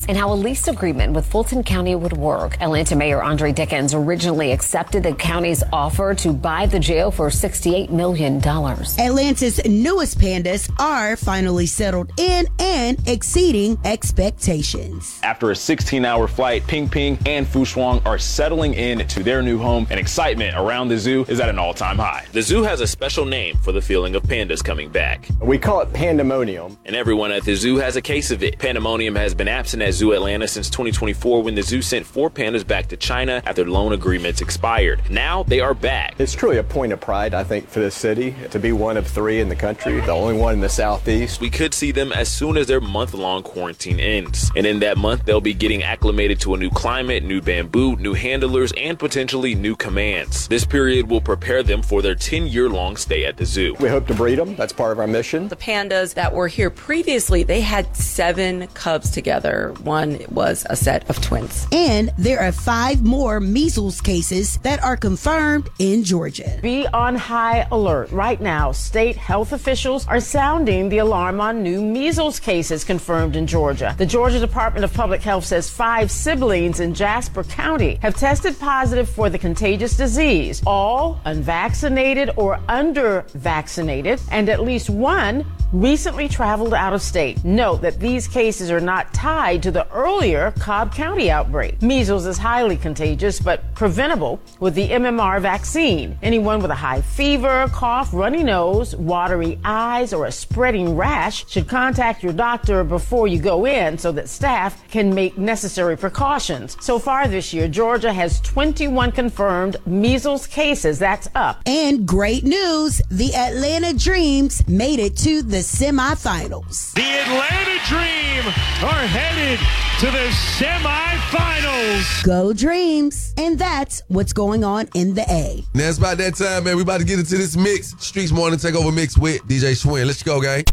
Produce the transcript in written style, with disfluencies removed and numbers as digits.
and how a lease agreement with Fulton County would work. Atlanta Mayor Andre Dickens originally accepted the county's offer to buy the jail for $68 million. Atlanta's newest pandas are finally settled in and exceeding expectations. After a 16-hour flight, Ping Ping and Fu Shuang are settling in to their new home, and excitement around the zoo is at an all-time high. The zoo has a special name for the feeling of pandas coming back. We call it pandemonium. And everyone at the zoo has a case of it. Pandemonium has been absent at Zoo Atlanta since 2024 when the zoo sent 4 pandas back to China after loan agreements expired. Now they are back. It's truly a point of pride, I think, for this city to be one of 3 in the country, the only one in the Southeast. We could see them as soon as their month-long quarantine ends. And in that month, they'll be getting acclimated to a new climate, new bamboo, new handlers, and potentially new commands. This period will prepare them for their 10-year-long stay at the zoo. We hope to breed them. That's part of our mission. The pandas that were here previously, they had 7 cubs together. One was a set of twins. And there are 5 more measles cases that are confirmed in Georgia. Be on high alert. Right now, state health officials are sounding the alarm on new measles cases confirmed in Georgia. The Georgia Department of Public Health says 5 siblings in Jasper County have tested positive for the contagious disease, all unvaccinated or under-vaccinated, and at least one recently traveled out of state. Note that these cases are not tied to the earlier Cobb County outbreak. Measles is highly contagious but preventable with the MMR vaccine. Anyone with a high fever, cough, runny nose, watery eyes, or a spreading rash should contact your doctor before you go in so that staff can make necessary precautions. So far this year, Georgia has 21 confirmed measles cases. That's up. And great news, the Atlanta Dreams made it to the semifinals. The Atlanta Dream are headed to the semifinals. Go Dreams. And that's what's going on in the A. Now it's about that time, man. We about to get into this mix. Streets Morning Takeover mix with DJ Schwinn. Let's go, gang.